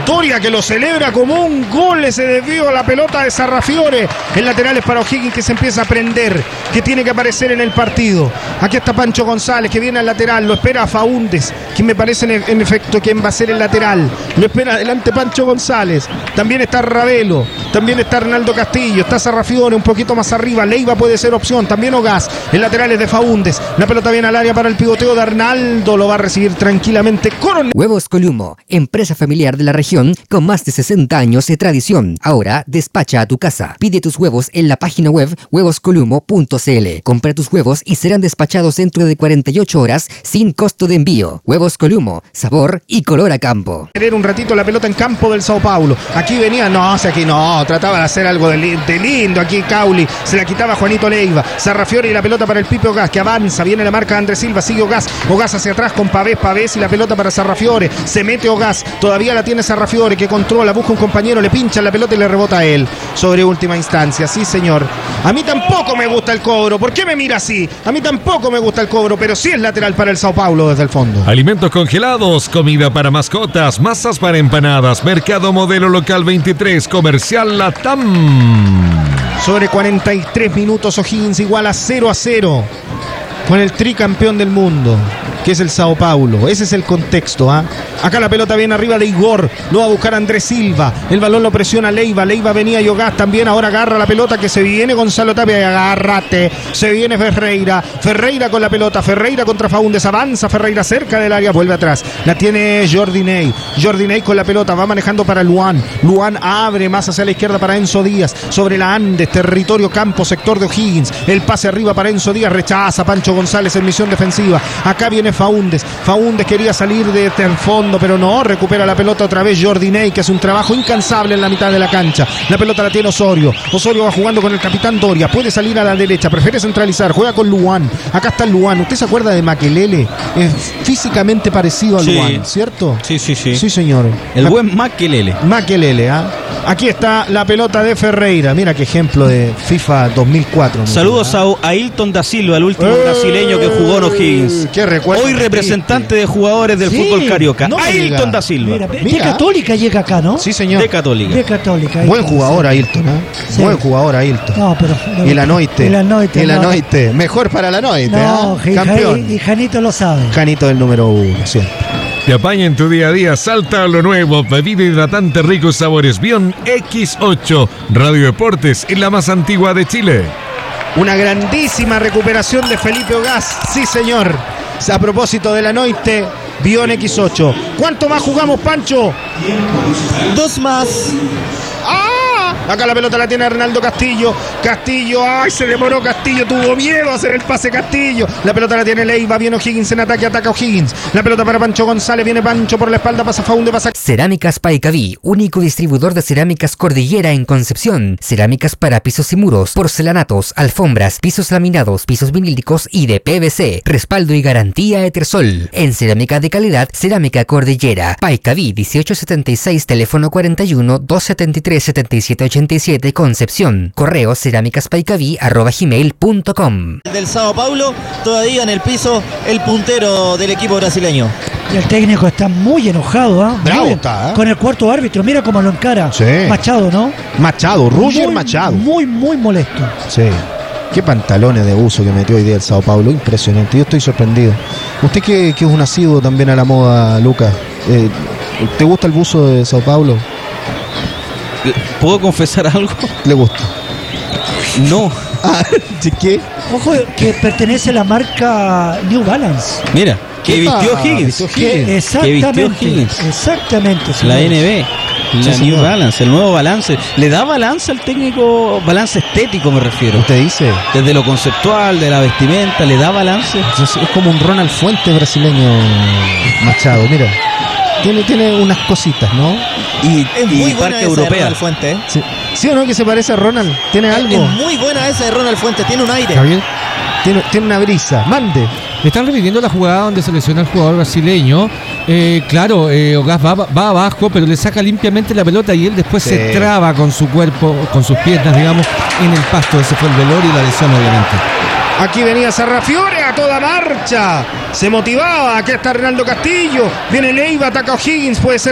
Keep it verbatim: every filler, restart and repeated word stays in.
Doria que lo celebra como un gol, ese desvío a la pelota de Sarrafiore. El lateral es para O'Higgins, que se empieza a prender, que tiene que aparecer en el partido. Aquí está Pancho González, que viene al lateral, lo espera a Faúndez, que me parece en, en efecto quien va a ser el lateral. Lo espera adelante Pancho González. También está Ravelo, también está Arnaldo Castillo, está Sarrafiore un poquito más arriba. Leiva puede ser opción, también Ogaz. El lateral es de Faúndez. La pelota viene al área para el pivoteo de Arnaldo, lo va a recibir tranquilamente Coronel. Huevos Columo, empresa familiar de la región con más de sesenta años de tradición. Ahora despacha a tu casa. Pide tus huevos en la página web huevos columo punto c l. Compra tus huevos y serán despachados dentro de cuarenta y ocho horas sin costo de envío. Huevos Columo, sabor y color a campo. Tener un ratito la pelota en campo del Sao Paulo. Aquí venía, no, o sea, aquí no, trataba de hacer algo de, li de lindo. Aquí Cauli se la quitaba Juanito Leiva. Sarrafiore y la pelota para el Pipe Ogaz, que avanza. Viene la marca de Andrés Silva, sigue Ogaz. Ogaz hacia atrás con Pavés, Pavés y la pelota para Sarrafiore. Se mete Ogaz, todavía la tiene Sarrafiore, que controla, busca un compañero, le pincha la pelota y le rebota a él. Sobre última instancia, sí señor. A mí tampoco me gusta el cobro. ¿Por qué me mira así? A mí tampoco me gusta el cobro, pero sí es lateral para el Sao Paulo desde el fondo. Alimentos congelados, comida para mascotas, masas para empanadas, Mercado Modelo Local veintitrés, Comercial Latam. Sobre cuarenta y tres minutos, O'Higgins igual a cero a cero con el tricampeón del mundo, que es el Sao Paulo. Ese es el contexto, ¿ah? ¿eh? Acá la pelota viene arriba de Igor, lo va a buscar Andrés Silva, el balón lo presiona Leiva, Leiva venía y Ogaz también, ahora agarra la pelota, que se viene Gonzalo Tapia y agárrate, se viene Ferreira, Ferreira con la pelota, Ferreira contra Faúndez, avanza Ferreira cerca del área, vuelve atrás, la tiene Jordi Ney, Jordi Ney con la pelota, va manejando para Luan, Luan abre más hacia la izquierda para Enzo Díaz, sobre la Andes, territorio campo, sector de O'Higgins, el pase arriba para Enzo Díaz, rechaza Pancho González en misión defensiva, acá viene Faúndez, Faúndez quería salir de este fondo, pero no, recupera la pelota otra vez Jordi Ney, que hace un trabajo incansable en la mitad de la cancha. La pelota la tiene Osorio, Osorio va jugando con el capitán Doria, puede salir a la derecha, prefiere centralizar, juega con Luan, acá está Luan, ¿usted se acuerda de Makelele? Es físicamente parecido a sí. Luan, ¿cierto? Sí, sí, sí. Sí, señor. El la... buen Makelele. Makelele, ¿ah? ¿eh? Aquí está la pelota de Ferreira, mira qué ejemplo de FIFA dos mil cuatro. Saludos a Ailton da Silva, el último eh, brasileño que jugó en O'Higgins. Qué recuerdo. Hoy representante de jugadores del sí, fútbol carioca. No Ailton da Silva. Mira, de Católica llega acá, ¿no? Sí, señor. De Católica. De Católica. Ailton, buen jugador Ailton, ¿eh? Sí. Buen jugador Ailton. No, pero... Y la Noite. Y la Noite. Y la no. Noite. Mejor para la Noite, no, ¿eh? Campeón. Y, y Janito lo sabe. Janito del número uno, siempre. Te apaña en tu día a día, salta a lo nuevo, bebida hidratante ricos sabores, Bion equis ocho, Radio Deportes, en la más antigua de Chile. Una grandísima recuperación de Felipe Ogaz, sí señor. A propósito de la Noite, Bion equis ocho. ¿Cuánto más jugamos, Pancho? Dos más. ¡Ah! Acá la pelota la tiene Arnaldo Castillo. Castillo, ¡ay! Se demoró Castillo, tuvo miedo a hacer el pase Castillo. La pelota la tiene Leiva, viene O'Higgins en ataque, ataca O'Higgins. La pelota para Pancho González, viene Pancho por la espalda, pasa Faunde, pasa... Cerámicas Paicaví, único distribuidor de cerámicas Cordillera en Concepción. Cerámicas para pisos y muros, porcelanatos, alfombras, pisos laminados, pisos vinílicos y de P V C. Respaldo y garantía Etersol. En cerámica de calidad, Cerámica Cordillera. Paicaví dieciocho setenta y seis, teléfono cuarenta y uno, doscientos setenta y tres, setenta y siete ochenta y siete, Concepción. Correo cerámicaspaicaví arroba gmail punto com. Del Sao Paulo, todavía en el piso, el puntero del equipo brasileño. Y el técnico está muy enojado, ¿eh? Bravo está, ¿eh? Con el cuarto árbitro, mira cómo lo encara. Sí. Machado, ¿no? Machado, Roger muy, Machado. Muy, muy molesto. Sí. Qué pantalones de buzo que metió hoy día el Sao Paulo, impresionante. Yo estoy sorprendido. Usted que, que es un asiduo también a la moda, Lucas, eh, ¿te gusta el buzo de Sao Paulo? ¿Puedo confesar algo? ¿Le gusta? No. Ah, ¿qué? Ojo, que pertenece a la marca New Balance. Mira, que vistió Higgins. Que exactamente. Que Higgins. Exactamente. La N B. La sí, New señor. Balance, el nuevo balance. ¿Le da balance al técnico? Balance estético me refiero. ¿Usted dice? Desde lo conceptual, de la vestimenta, ¿le da balance? Es, es como un Ronald Fuentes brasileño, Machado, mira. Tiene, tiene unas cositas, ¿no? Y, es muy y buena Parque esa Europea. de Ronald Fuentes. ¿eh? Sí. ¿Sí o no que se parece a Ronald? ¿Tiene Es, algo? es muy buena esa de Ronald Fuentes, tiene un aire. ¿Está bien? Tiene, tiene una brisa. Mande. Están reviviendo la jugada donde se lesiona el jugador brasileño. Eh, claro, eh, Ogaz va, va abajo, pero le saca limpiamente la pelota y él después Sí. se traba con su cuerpo, con sus piernas, digamos, en el pasto. Ese fue el dolor y la lesión, obviamente. Aquí venía Sarrafiore a toda marcha. Se motivaba. Aquí está Arnaldo Castillo. Viene Leiva, ataca O'Higgins. Puede ser